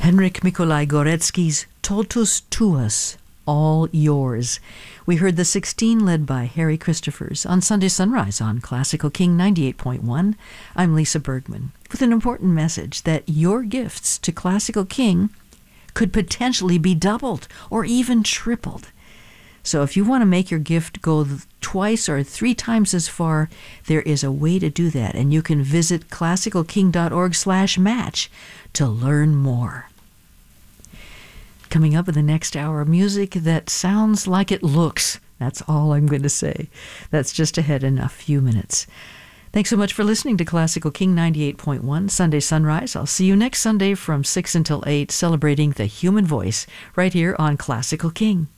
Henryk Mikolaj Gorecki's Totus Tuus, All Yours. We heard the 16 led by Harry Christophers on Sunday Sunrise on Classical King 98.1. I'm Lisa Bergman with an important message that your gifts to Classical King could potentially be doubled or even tripled. So if you want to make your gift go twice or 3 times as far, there is a way to do that, and you can visit classicalking.org/match to learn more. Coming up in the next hour, music that sounds like it looks. That's all I'm going to say. That's just ahead in a few minutes. Thanks so much for listening to Classical King 98.1 Sunday Sunrise. I'll see you next Sunday from 6 until 8, celebrating the human voice right here on Classical King.